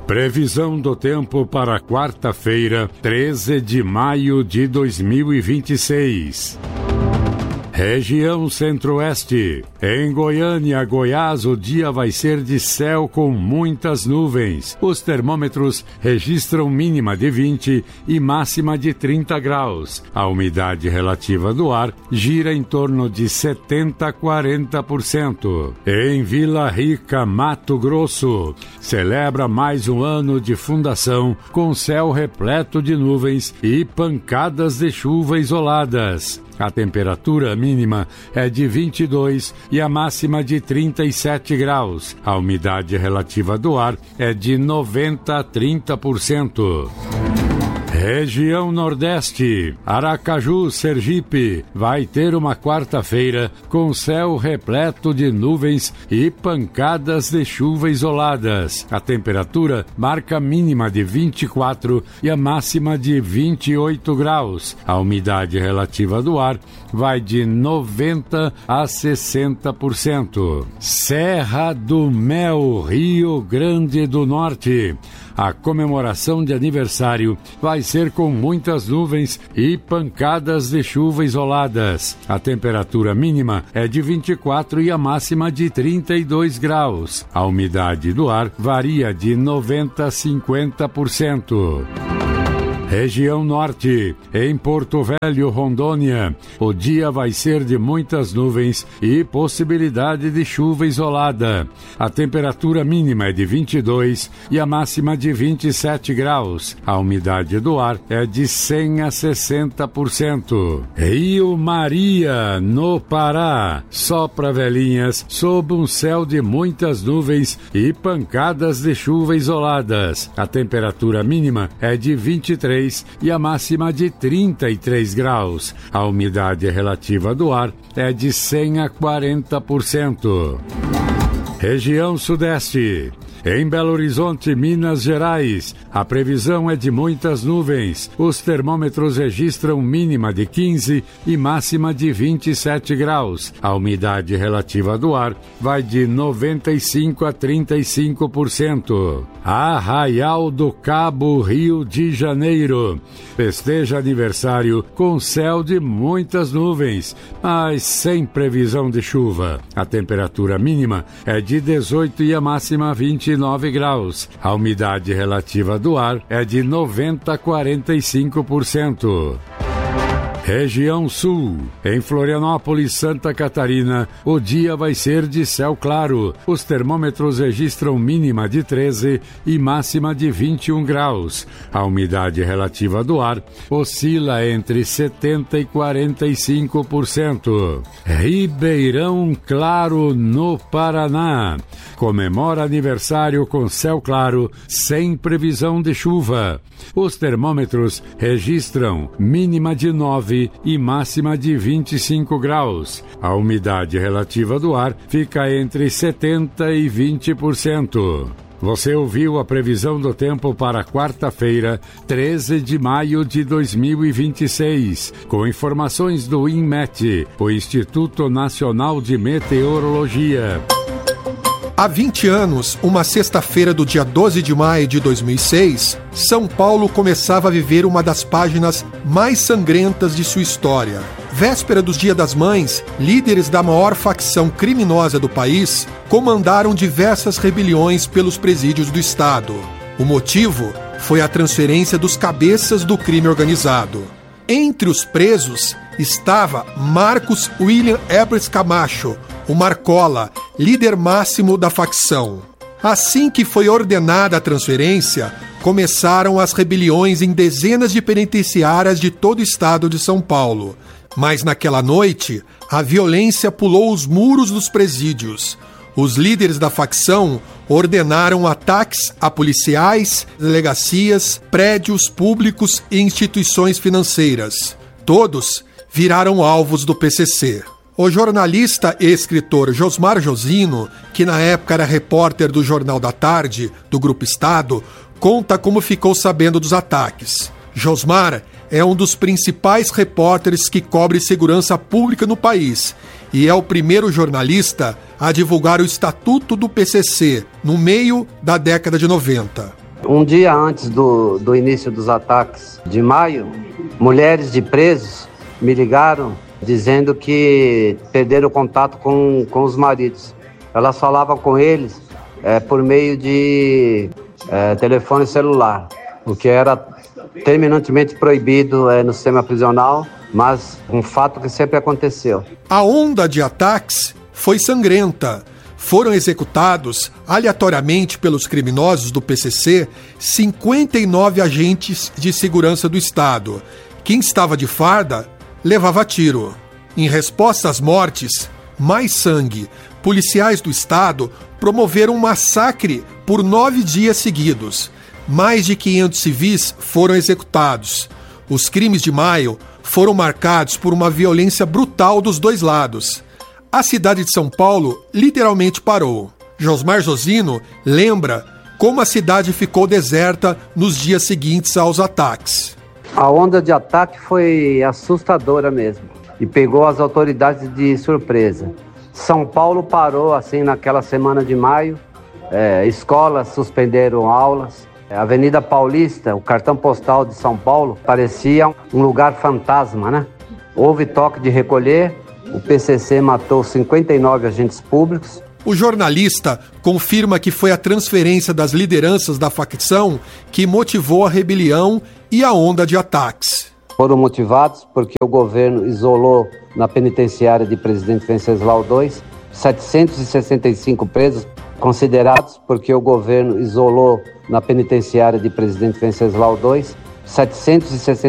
Previsão do tempo para quarta-feira, 13 de maio de 2026. Região Centro-Oeste. Em Goiânia, Goiás, o dia vai ser de céu com muitas nuvens. Os termômetros registram mínima de 20 e máxima de 30 graus. A umidade relativa do ar gira em torno de 70% a 40%. Em Vila Rica, Mato Grosso, celebra mais um ano de fundação com céu repleto de nuvens e pancadas de chuva isoladas. A temperatura mínima é de 22 e a máxima de 37 graus. A umidade relativa do ar é de 90% a 30%. Região Nordeste, Aracaju, Sergipe, vai ter uma quarta-feira com céu repleto de nuvens e pancadas de chuva isoladas. A temperatura marca mínima de 24 e a máxima de 28 graus. A umidade relativa do ar vai de 90% a 60%. Serra do Mel, Rio Grande do Norte. A comemoração de aniversário vai ser com muitas nuvens e pancadas de chuva isoladas. A temperatura mínima é de 24 e a máxima de 32 graus. A umidade do ar varia de 90% a 50%. Região Norte, em Porto Velho, Rondônia, o dia vai ser de muitas nuvens e possibilidade de chuva isolada. A temperatura mínima é de 22 e a máxima de 27 graus. A umidade do ar é de 100% a 60%. Rio Maria, no Pará, sopra velhinhas sob um céu de muitas nuvens e pancadas de chuva isoladas. A temperatura mínima é de 23 e a máxima de 33 graus. A umidade relativa do ar é de 100% a 40%. Região Sudeste. Em Belo Horizonte, Minas Gerais, a previsão é de muitas nuvens. Os termômetros registram mínima de 15 e máxima de 27 graus. A umidade relativa do ar vai de 95% a 35%. Arraial do Cabo, Rio de Janeiro, festeja aniversário com céu de muitas nuvens, mas sem previsão de chuva. A temperatura mínima é de 18 e a máxima 29 graus. A umidade relativa do ar é de 90% a 45%. Região Sul. Em Florianópolis, Santa Catarina, o dia vai ser de céu claro. Os termômetros registram mínima de 13 e máxima de 21 graus. A umidade relativa do ar oscila entre 70% e 45%. Ribeirão Claro, no Paraná, comemora aniversário com céu claro, sem previsão de chuva. Os termômetros registram mínima de 9 e máxima de 25 graus. A umidade relativa do ar fica entre 70% e 20%. Você ouviu a previsão do tempo para quarta-feira, 13 de maio de 2026, com informações do INMET, o Instituto Nacional de Meteorologia. Há 20 anos, uma sexta-feira do dia 12 de maio de 2006, São Paulo começava a viver uma das páginas mais sangrentas de sua história. Véspera do Dia das Mães, líderes da maior facção criminosa do país comandaram diversas rebeliões pelos presídios do Estado. O motivo foi a transferência dos cabeças do crime organizado. Entre os presos estava Marcos William Ebres Camacho, o Marcola, líder máximo da facção. Assim que foi ordenada a transferência, começaram as rebeliões em dezenas de penitenciárias de todo o estado de São Paulo. Mas naquela noite, a violência pulou os muros dos presídios. Os líderes da facção ordenaram ataques a policiais, delegacias, prédios públicos e instituições financeiras. Todos viraram alvos do PCC. O jornalista e escritor Josmar Josino, que na época era repórter do Jornal da Tarde, do Grupo Estado, conta como ficou sabendo dos ataques. Josmar é um dos principais repórteres que cobre segurança pública no país e é o primeiro jornalista a divulgar o Estatuto do PCC no meio da década de 90. Um dia antes do início dos ataques de maio, mulheres de presos me ligaram dizendo que perderam contato com os maridos. Elas falavam com eles por meio de telefone celular, o que era terminantemente proibido no sistema prisional, mas um fato que sempre aconteceu. A onda de ataques foi sangrenta. Foram executados aleatoriamente pelos criminosos do PCC 59 agentes de segurança do Estado. Quem estava de farda levava tiro. Em resposta às mortes, mais sangue. Policiais do Estado promoveram um massacre por 9 dias seguidos. Mais de 500 civis foram executados. Os crimes de maio foram marcados por uma violência brutal dos dois lados. A cidade de São Paulo literalmente parou. Josmar Josino lembra como a cidade ficou deserta nos dias seguintes aos ataques. A onda de ataque foi assustadora mesmo e pegou as autoridades de surpresa. São Paulo parou assim naquela semana de maio, escolas suspenderam aulas. A Avenida Paulista, o cartão postal de São Paulo, parecia um lugar fantasma, né? Houve toque de recolher. O PCC matou 59 agentes públicos. O jornalista confirma que foi a transferência das lideranças da facção que motivou a rebelião e a onda de ataques. Foram motivados porque o governo isolou na penitenciária de Presidente Venceslau II 765 presos, considerados porque o governo isolou na penitenciária de Presidente Venceslau II 765